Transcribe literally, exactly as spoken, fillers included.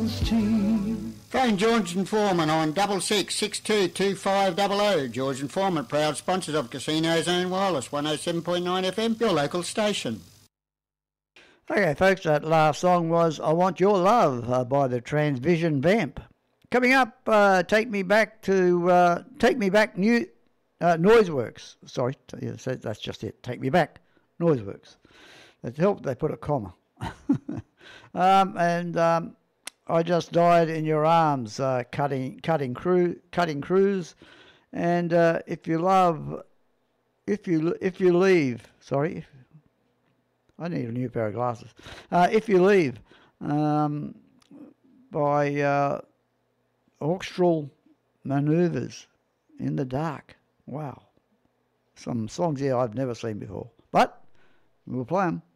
Casinos team. Phone George and Foreman on double six six two two five double oh. George and Foreman, proud sponsors of Casino Zone Wireless, one oh seven point nine F M, your local station. Okay, folks, that last song was I Want Your Love uh, by the Transvision Vamp. Coming up, uh, take me back to, uh, take me back, new uh, Noiseworks. Sorry, yeah, so that's just it. Take me back, Noiseworks. It helped they put a comma. um, and um, I Just Died in Your Arms, uh, cutting, cutting, crew, cutting Cruise. And uh, if you love, if you if you leave, sorry. If, I need a new pair of glasses. Uh, If You Leave, um, by uh, Orchestral Manoeuvres in the Dark. Wow. Some songs here I've never seen before. But we'll play them.